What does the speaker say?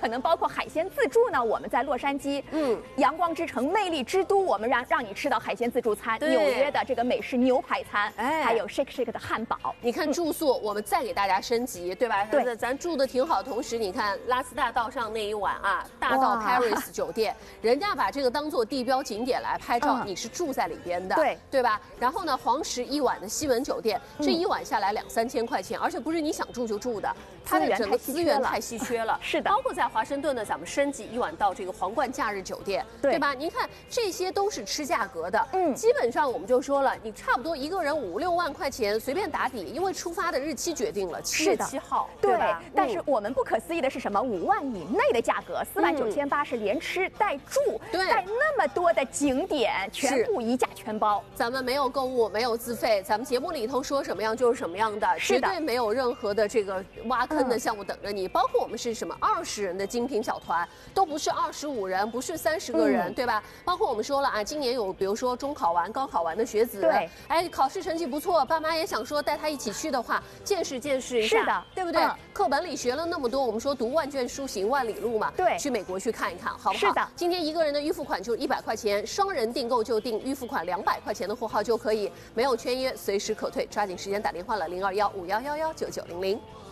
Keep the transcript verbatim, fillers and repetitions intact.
可能包括海鲜自助呢，我们在洛杉矶，嗯，阳光之城、魅力之都，我们让让你吃到海鲜自助餐，纽约的这个美式牛排餐，哎，还有 Shake Shake 的汉堡。 你看住宿，嗯、我们再给大家升级，对吧？对，咱住的挺好，同时你看拉斯大道上那一晚啊，大道 Paris 酒店，人家把这个当做地标景点来拍照，嗯、你是住在里边的，对对吧？然后呢，黄石一晚的西门酒店，这一晚下来两三千块钱，而且不是你想住就住的，它的整个资源太稀缺了。是的，包括在华盛顿呢，咱们升级一晚到这个皇冠假日酒店，对, 对吧？您看这些都是吃价格的，嗯，基本上我们就说了，你差不多一个人五六万块钱随便打底，因为出发的日期决定了七月七号，对吧？ 对，但是我们不可思议的是什么？五万以内的价格，四万九千八是连吃带住，对，带那么多的景点，全部一价全包。 咱们没有购物，没有自费，咱们节目里头说什么样就是什么样的，绝对没有任何的这个挖坑的项目等着你。包括我们是什么二十人的精品小团，都不是二十五人，不是三十个人，嗯、对吧？包括我们说了啊，今年有比如说中考完、高考完的学子，对，哎，考试成绩不错，爸妈也想说带他一起去的话，见识见识一下，是的，对不对？嗯、课本里学了那么多，我们说读万卷书行万里路嘛，对，去美国去看一看，好不好？是的，今天一个人的预付款就一百块钱，双人订购就订预付款两百块钱的货号就可以，没有签约，随时可退，抓紧时间打电话了，零二幺五幺幺幺九九零零。